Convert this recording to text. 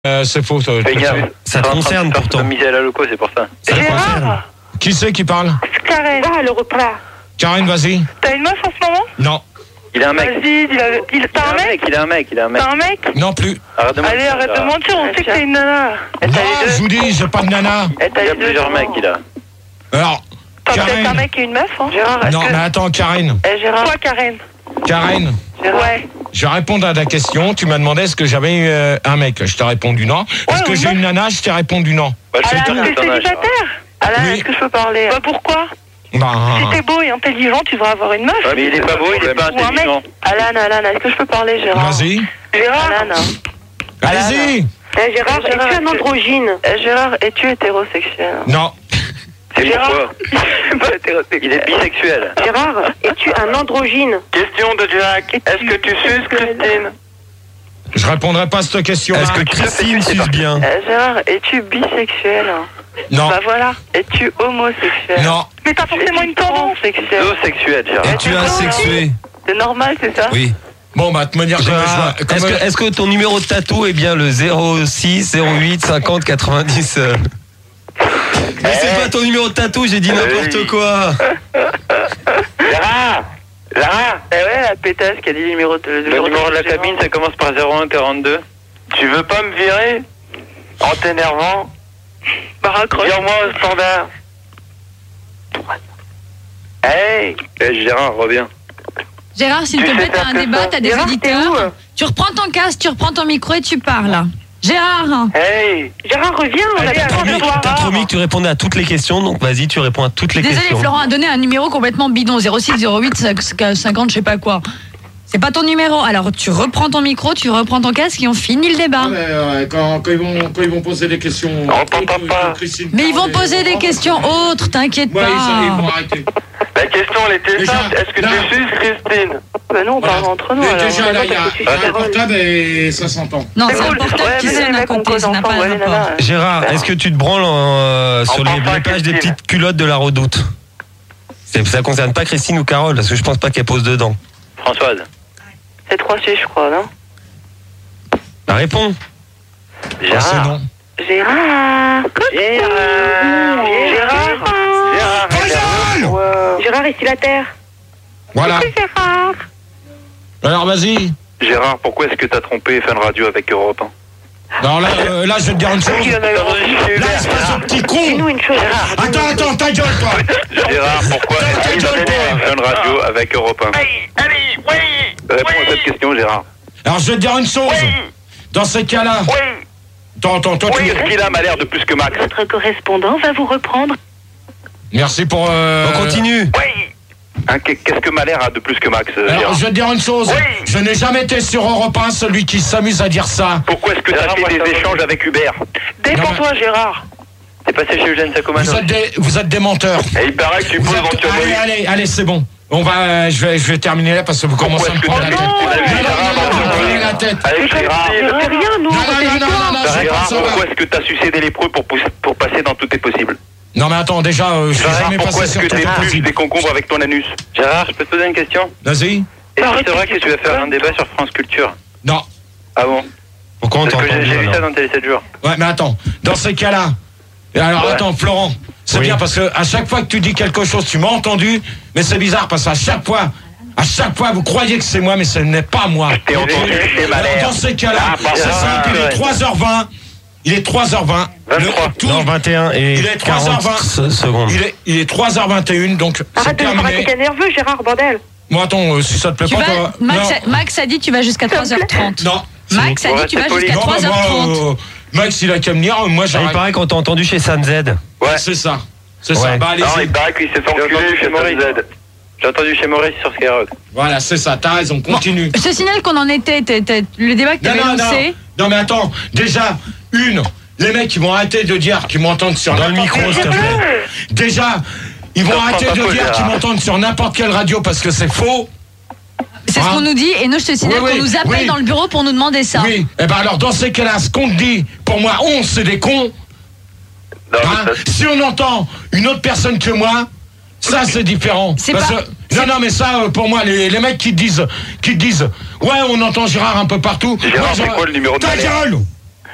C'est faux. Ça te concerne pourtant. Miser la loco, c'est pour ça. Gérard. Qui c'est qui parle? Karine. Ah, le repas. Karine, vas-y. T'as une meuf en ce moment? Non. Il a un mec. Vas-y, t'as un mec? Il a un mec. T'as un mec? Non plus. Allez, arrête de mentir, on sait que t'es une nana. Non, je vous dis, j'ai pas de nana. Il a plusieurs mecs, il a. Alors, T'as peut-être un Karine. mec et une meuf, hein? Gérard, Non, mais attends, Karine. Gérard. Toi, Karine. Karine, Ouais. je vais répondre à ta question. Tu m'as demandé est-ce que j'avais eu un mec. Je t'ai répondu non. Est-ce que j'ai une nana? Je t'ai répondu non. Alain, t'es célibataire? Alain, Oui. est-ce que je peux parler? Bah, pourquoi? Bah, Si t'es beau et intelligent, tu devrais avoir une meuf. Ouais, mais il est pas beau, il est pas Ou un mec. intelligent. Alain, est-ce que je peux parler, Gérard? vas-y. Gérard. Allez-y. Gérard, es-tu un androgyne? Gérard, es-tu hétérosexuel? Non. C'est Gérard. pourquoi il est bisexuel. Gérard, es-tu un androgyne? Question de Jack. Est-ce que tu suces Christine? Je répondrai pas à cette question-là. Est-ce que Christine suce bien? Gérard, es-tu bisexuel? Non. Bah voilà. Es-tu homosexuel? Non. Mais t'as forcément une tendance sexuelle. Zoosexuel, Gérard. Es-tu asexué? C'est normal, c'est ça? Oui. Bon, bah, de manière Gérard, est-ce que ton numéro de tatou est bien le 06 08 50 90 Mais c'est pas ton numéro de tatou, j'ai dit n'importe quoi. Gérard. Eh ouais, la pétasse qui a dit le numéro de Le numéro de la cabine, ça commence par 01 42. Tu veux pas me virer en t'énervant? Bah raccroche. Vire-moi au standard. Hey, Gérard, reviens. Gérard, s'il te Tu plaît, sais t'as faire un que débat, ça. t'as des Gérard, t'es où? auditeurs. Tu reprends ton casque, tu reprends ton micro et tu parles. Gérard, Hey. Gérard, reviens, on a besoin de toi. T'as promis que tu répondais à toutes les questions, donc vas-y, tu réponds à toutes les désolé, questions. Florent a donné un numéro complètement bidon, 06 08 50 je sais pas quoi. C'est pas ton numéro. Alors tu reprends ton micro, tu reprends ton casque et on finit le débat. Quand ils vont poser des questions. On t'entend pas. Mais ils vont poser des questions autres, t'inquiète Ouais, ils vont pas. arrêter. La question, elle était Déjà, simple. Est-ce que là. tu suces Christine? Bah non, on Voilà. parle entre nous. Mais alors. déjà, là, il y a un portable et ça s'entend. Non, c'est un cool. portable Ouais, qui mais les sonne à mecs, on côté, cause ça n'a pas ensemble, de ouais, les rapport. nanas. Gérard, est-ce que tu te branles sur parle pas les pages des Christine. petites culottes de la Redoute? Ça concerne pas Christine ou Carole, parce que je pense pas qu'elle pose dedans. Françoise. C'est 3C, je crois, non? Bah, réponds. C'est Gérard. non. Gérard. Gérard, ici la terre. Voilà. Gérard. Alors, vas-y. Gérard, pourquoi est-ce que t'as trompé Fun Radio avec Europe 1? Alors là, je vais te dire une chose. Là, espèce de petit con. Dis-nous une chose. Attends, ta gueule, toi. Gérard, pourquoi est-ce que t'as trompé Fun Radio avec Europe 1? Réponds à cette question, Gérard. Alors, je vais te dire une chose. Dans ces cas-là. Attends, toi, Oui, tu. est-ce qu'il a m'a l'air de plus que Max? Votre correspondant va vous reprendre. Merci pour. On continue. Hein, qu'est-ce que Malher a de plus que Max, Alors, Gérard? je vais te dire une chose. Je n'ai jamais été sur Europe 1, celui qui s'amuse à dire ça. Pourquoi est-ce que t'as fait des échanges avec Hubert? Défends-toi, Gérard. T'es passé chez Eugène Sacomano? Vous êtes des menteurs. Et il paraît que tu poses éventuellement... Allez, c'est bon. On va, je vais terminer là parce que vous commencez à me prendre la tête. La tête. Avec Gérard, C'est rien, nous. Non, Gérard, ça va. pourquoi est-ce que t'as sucé des lépreux pour passer dans Tout est possible? Non, mais attends, déjà, je suis Gérard, jamais pourquoi passé est-ce sur que tout t'épluches possible. des concombres avec ton anus? Gérard, je peux te poser une question? Vas-y. Est-ce que c'est vrai que tu vas faire un débat sur France Culture? Non. Ah bon? Pourquoi on Parce que t'entend j'ai vu ça dans Télé 7 jours. Ouais, mais attends. Dans ces cas-là. Alors, Ouais. attends, Florent. C'est bien parce que à chaque fois que tu dis quelque chose, tu m'as entendu. Mais c'est bizarre parce qu'à chaque fois, vous croyez que c'est moi, mais ce n'est pas moi. T'es entendu chez Alors, Malher. dans ces cas-là, Ah, c'est simple, il est 3h20. Il est 3h20. 23. Non, 21 et Il est 40 3h20. secondes. Il est 3h21, donc c'est Arrête de me faire un terminé. caca nerveux, Gérard, bordel. Bon, attends, si ça te plaît Tu pas, vas, toi. Max a dit tu vas jusqu'à 3h30. Non. Max a dit tu vas jusqu'à Non, bah, 3h30. moi, Max, il a qu'à venir. Moi, Ah, il j'arrête. paraît qu'on t'a entendu chez San Z. Ouais. C'est ça. C'est Ouais. ça. Bah, Non, allez-y. il paraît qu'il s'est fait enculer chez Maurice. J'ai entendu chez Maurice sur Skyrock. Voilà, c'est ça. T'as raison. Continue. Je te signale qu'on en était, le débat que tu avais lancé. Non, mais attends. Déjà, les mecs, ils vont arrêter de dire qu'ils m'entendent sur Dans le n'importe micro, quelle s'il te radio. plaît. Déjà, ils vont Ça arrêter prend pas de faux, dire qu'ils Gérard. m'entendent sur n'importe quelle radio parce que c'est faux. C'est ce qu'on nous dit et nous je te signale Oui, qu'on nous appelle oui. dans le bureau pour nous demander ça. Oui. Eh ben alors, dans ces cas-là, ce qu'on te dit, pour moi, c'est des cons. Non, Hein, mais ça- si on entend une autre personne que moi, ça c'est différent. C'est Parce pas- que- non, mais ça, pour moi, les mecs qui te disent, ouais, on entend Gérard un peu partout. Gérard, Moi, c'est quoi le numéro de Ta Malher? gueule.